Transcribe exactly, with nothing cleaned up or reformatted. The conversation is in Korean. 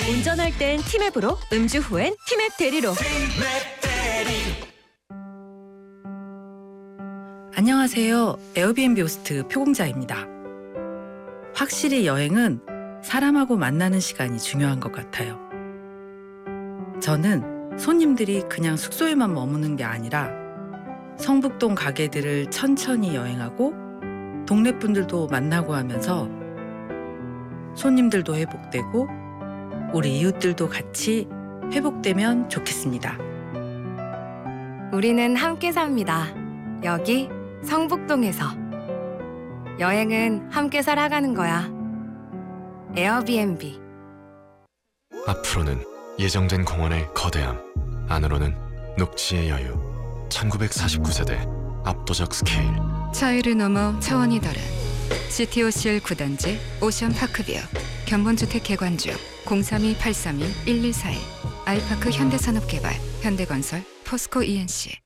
운전할 땐 티맵으로, 음주 후엔 티맵 대리로. 안녕하세요. 에어비앤비 호스트 표공자입니다. 확실히 여행은 사람하고 만나는 시간이 중요한 것 같아요. 저는 손님들이 그냥 숙소에만 머무는 게 아니라 성북동 가게들을 천천히 여행하고 동네 분들도 만나고 하면서 손님들도 회복되고 우리 이웃들도 같이 회복되면 좋겠습니다. 우리는 함께 삽니다. 여기 성북동에서. 여행은 함께 살아가는 거야. 에어비앤비. 앞으로는 예정된 공원의 거대함, 안으로는 녹지의 여유. 천구백사십구 세대 압도적 스케일. 차이를 넘어 차원이 다른 씨티오씨엘 구 단지 오션파크뷰 견본주택 개관 중 공삼이 팔삼이 일일사일 아이파크 현대산업개발 현대건설 포스코 이엔씨.